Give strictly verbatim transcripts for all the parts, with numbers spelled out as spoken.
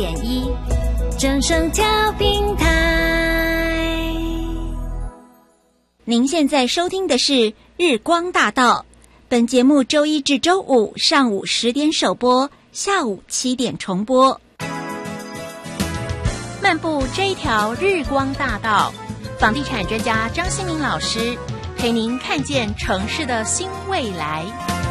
点一，正声调频台。您现在收听的是日光大道，本节目周一至周五上午十点首播，下午七点重播。漫步这一条日光大道，房地产专家张新民老师陪您看见城市的新未来。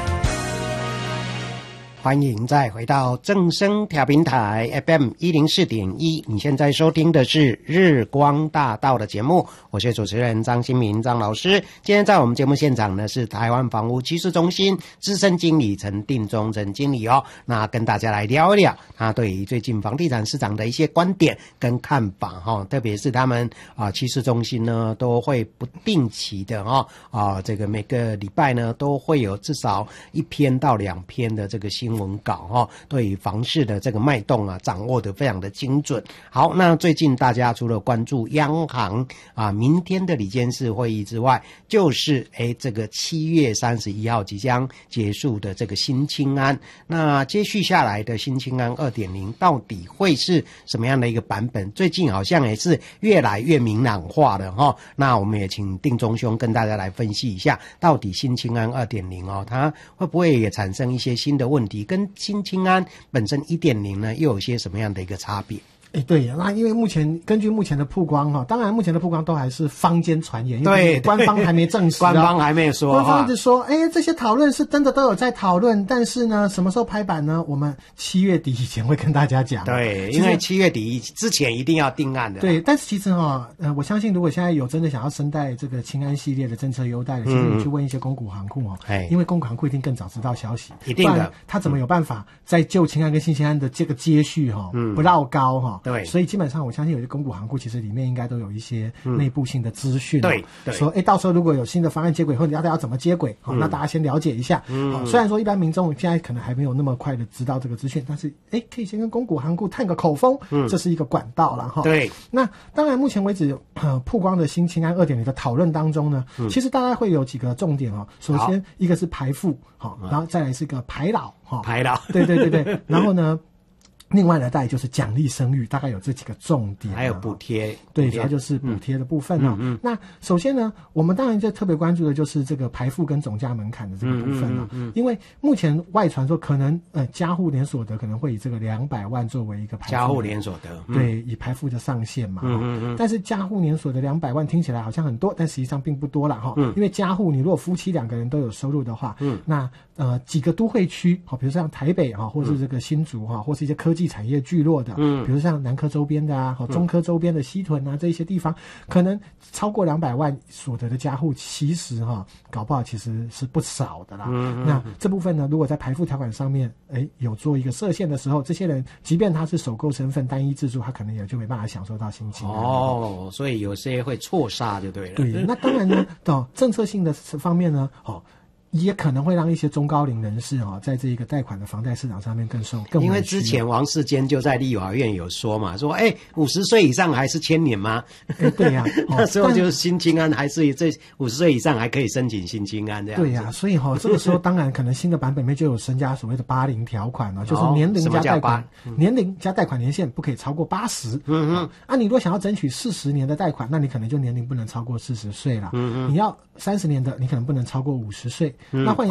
欢迎再回到正声调频台 F M 一零四点一，你现在收听的是日光大道的节目，我是主持人张新民张老师。今天在我们节目现场呢是台湾房屋趋势中心资深经理陈定中陈经理哦，那跟大家来聊一聊他对于最近房地产市场的一些观点跟看法哈、哦，特别是他们啊趋势中心呢都会不定期的哈、哦、啊这个每个礼拜呢都会有至少一篇到两篇的这个新文稿哈、哦，对于房市的这个脉动啊，掌握得非常的精准。好，那最近大家除了关注央行啊明天的理监事会议之外，就是诶这个七月三十一号即将结束的这个新青安，那接续下来的新青安 二点零 到底会是什么样的一个版本？最近好像也是越来越明朗化了哈、哦。那我们也请定中兄跟大家来分析一下，到底新青安 二点零 哦，它会不会也产生一些新的问题？跟新青安本身 一点零 呢又有些什么样的一个差别？ 哎，对，那因为目前根据目前的曝光哈，当然目前的曝光都还是坊间传言，因为官方还没证实、啊， 官方还没有说， 官方一直说，哎，这些讨论是真的都有在讨论，但是呢，什么时候拍板呢？我们七月底以前会跟大家讲。 对，因为七月底之前一定要定案的。 对，但是其实哈，呃，我相信如果现在有真的想要申贷这个青安系列的政策优待的，其实你去问一些公股行库哈、嗯，因为公股行库一定更早知道消息， 一定的， 他怎么有办法在旧青安跟新青安的这个接续哈、嗯，不绕高哈？对，所以基本上。我相信有些公股行库其实里面应该都有一些内部性的资讯、哦嗯，对，说哎，到时候如果有新的方案接轨后，你要大家怎么接轨、嗯哦？那大家先了解一下。嗯哦、虽然说一般民众现在可能还没有那么快的知道这个资讯，但是哎，可以先跟公股行库探个口风，嗯，这是一个管道了哈。对，那当然目前为止呃曝光的新青安 二点零 的讨论当中呢、嗯，其实大概会有几个重点哦。首先一个是排富，好、哦，然后再来是一个排老，哈、哦， 排老， 对对对对，然后呢？另外呢，大概就是奖励生育，大概有这几个重点、啊， 还有补贴， 对，主要就是补贴的部分哦、嗯嗯嗯。那首先呢，我们当然就特别关注的就是这个排富跟总价门槛的这个部分了、啊嗯嗯嗯。因为目前外传说可能呃家户年所得可能会以这个两百万作为一个排富家户年所得， 嗯、对，以排富的上限嘛。嗯嗯嗯。但是家户年所得两百万听起来好像很多，但实际上并不多啦哈、嗯。因为家户你如果夫妻两个人都有收入的话，嗯，那呃几个都会区，好，比如像台北哈，或是这个新竹哈，或是一些科技产业聚落的，嗯，比如像南科周边的啊，中科周边的西屯啊，这一些地方，可能超过两百万所得的家户，其实哈，搞不好其实是不少的啦。嗯，那这部分呢，如果在排富条款上面，哎，有做一个设限的时候，这些人即便他是首购身份单一自住，他可能也就没办法享受到新青安。 哦，所以有些会错杀就对了。 对，那当然呢，哦，政策性的方面呢，哦。也可能会让一些中高龄人士哦，在这一个贷款的房贷市场上面更受更。 因为之前王世坚就在立法院有说嘛，说哎，五十岁以上还是千年吗？ 哎，对呀、啊，哦、 那时候就是新青安，还是这五十岁以上还可以申请新青安这样子。 对呀、啊，所以哈、哦，这个时候当然可能新的版本里面就有增加所谓的八零条款了、哦，就是年龄加贷款，嗯、年龄加贷款年限不可以超过八十。嗯嗯。啊，你如果想要争取四十年的贷款，那你可能就年龄不能超过四十岁了。嗯嗯。你要三十年的，你可能不能超过五十岁。嗯、那换